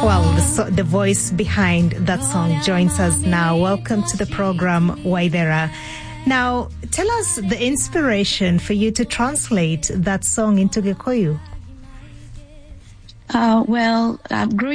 Well, the voice behind that song joins us now. Welcome to the program, Waithera. Now, tell us the inspiration for you to translate that song into Gikuyu. Growing